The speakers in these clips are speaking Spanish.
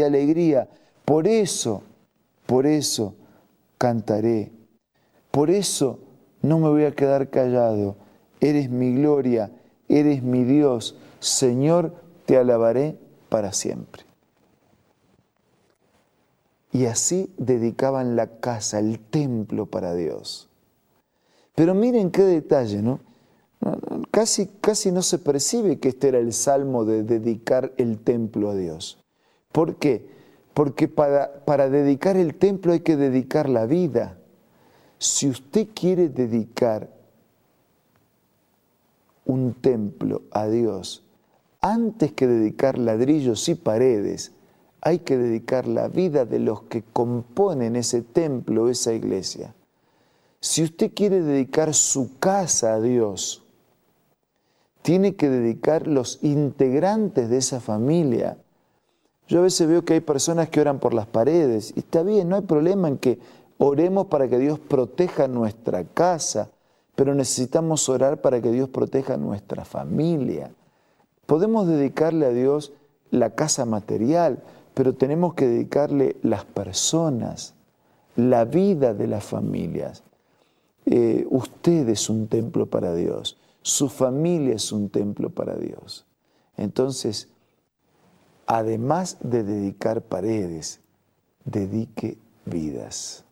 de alegría. Por eso cantaré. Por eso no me voy a quedar callado. Eres mi gloria, eres mi Dios. Señor, te alabaré para siempre. Y así dedicaban la casa, el templo para Dios. Pero miren qué detalle, ¿no? Casi no se percibe que este era el salmo de dedicar el templo a Dios. ¿Por qué? Porque para dedicar el templo hay que dedicar la vida. Si usted quiere dedicar un templo a Dios, antes que dedicar ladrillos y paredes, hay que dedicar la vida de los que componen ese templo, esa iglesia. Si usted quiere dedicar su casa a Dios, tiene que dedicar los integrantes de esa familia. Yo a veces veo que hay personas que oran por las paredes, y está bien, no hay problema en que oremos para que Dios proteja nuestra casa, pero necesitamos orar para que Dios proteja nuestra familia. Podemos dedicarle a Dios la casa material, pero tenemos que dedicarle las personas, la vida de las familias. Usted es un templo para Dios, su familia es un templo para Dios. Entonces, además de dedicar paredes, dedique vidas.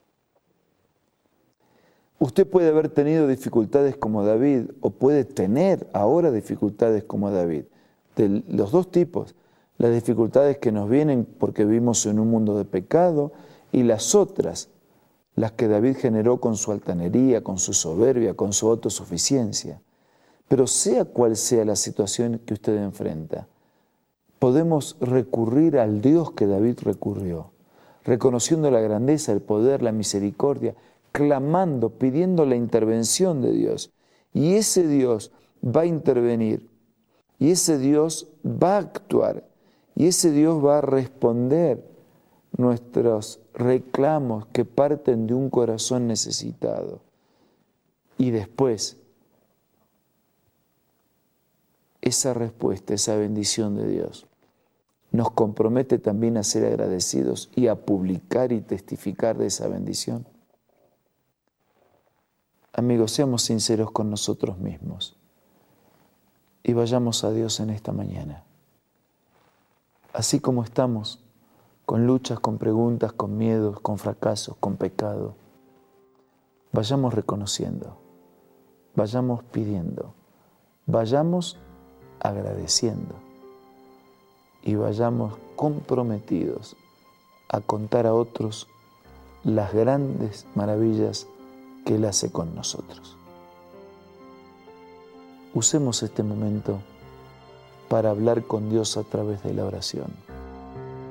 Usted puede haber tenido dificultades como David, o puede tener ahora dificultades como David, de los dos tipos. Las dificultades que nos vienen porque vivimos en un mundo de pecado, y las otras, las que David generó con su altanería, con su soberbia, con su autosuficiencia. Pero sea cual sea la situación que usted enfrenta, podemos recurrir al Dios que David recurrió, reconociendo la grandeza, el poder, la misericordia, clamando, pidiendo la intervención de Dios. Y ese Dios va a intervenir, y ese Dios va a actuar, y ese Dios va a responder nuestros reclamos que parten de un corazón necesitado. Y después, esa respuesta, esa bendición de Dios, nos compromete también a ser agradecidos y a publicar y testificar de esa bendición. Amigos, seamos sinceros con nosotros mismos y vayamos a Dios en esta mañana. Así como estamos, con luchas, con preguntas, con miedos, con fracasos, con pecado, vayamos reconociendo, vayamos pidiendo, vayamos agradeciendo y vayamos comprometidos a contar a otros las grandes maravillas que Él hace con nosotros. Usemos este momento para hablar con Dios a través de la oración.